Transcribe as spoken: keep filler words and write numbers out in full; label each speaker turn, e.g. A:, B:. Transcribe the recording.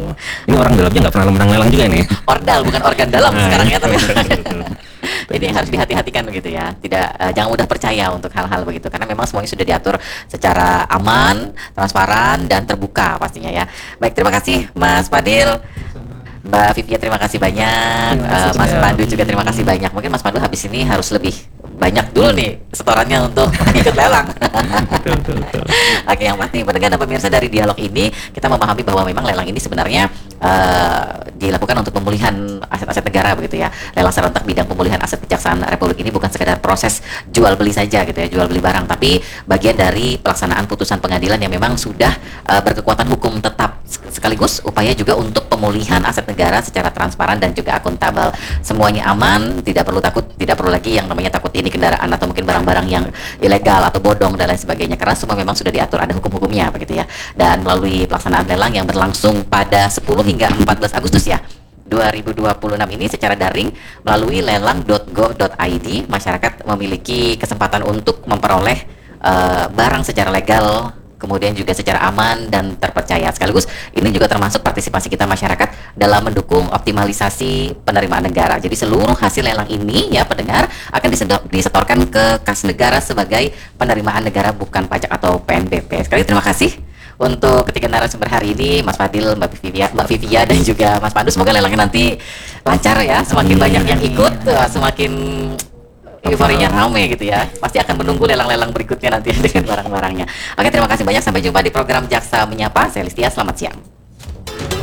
A: Ini orang dalamnya nggak pernah menang lelang juga nih.
B: Ordal bukan organ dalam
A: Nah,
B: sekarang ya, tapi
A: betul, betul.
B: jadi harus dihati-hatikan begitu ya. Tidak eh, jangan mudah percaya untuk hal-hal begitu karena memang semuanya sudah diatur secara aman, transparan dan terbuka pastinya ya. Baik, terima kasih Mas Fadil. Mbak Vivia terima kasih banyak,
C: Terima kasih
B: Eh, Mas
C: juga.
B: Pandu juga terima kasih banyak. Mungkin Mas Pandu habis ini harus lebih banyak dulu nih setorannya untuk ikut lelang.
A: Betul, betul, betul.
B: Oke, yang pasti pendengar dan pemirsa dari dialog ini kita memahami bahwa memang lelang ini sebenarnya eh, dilakukan untuk pemulihan aset-aset negara begitu ya. Lelang serentak bidang pemulihan aset kejaksaan Republik ini bukan sekedar proses jual beli saja gitu ya, jual beli barang, tapi bagian dari pelaksanaan putusan pengadilan yang memang sudah eh, berkekuatan hukum tetap, sekaligus upaya juga untuk pemulihan aset negara secara transparan dan juga akuntabel. Semuanya aman, tidak perlu takut, tidak perlu lagi yang namanya takut ini kendaraan atau mungkin barang-barang yang ilegal atau bodong dan lain sebagainya, karena semua memang sudah diatur, ada hukum-hukumnya begitu ya. Dan melalui pelaksanaan lelang yang berlangsung pada sepuluh hingga empat belas Agustus ya dua ribu dua puluh enam ini secara daring melalui lelang titik go titik i d, masyarakat memiliki kesempatan untuk memperoleh eh, barang secara legal, kemudian juga secara aman dan terpercaya. Sekaligus ini juga termasuk partisipasi kita masyarakat dalam mendukung optimalisasi penerimaan negara. Jadi seluruh hasil lelang ini ya pendengar akan disedot- disetorkan ke kas negara sebagai penerimaan negara bukan pajak atau P N B P. Sekali terima kasih untuk ketiga narasumber hari ini, Mas Fadil, Mbak Vivia, Mbak Vivia dan juga Mas Pandu. Semoga lelangnya nanti lancar ya, semakin banyak yang ikut, eh, semakin euforinya rame gitu ya. Pasti akan menunggu lelang-lelang berikutnya nanti dengan barang-barangnya. Oke, terima kasih banyak. Sampai jumpa di program Jaksa Menyapa. Saya Listia, selamat siang.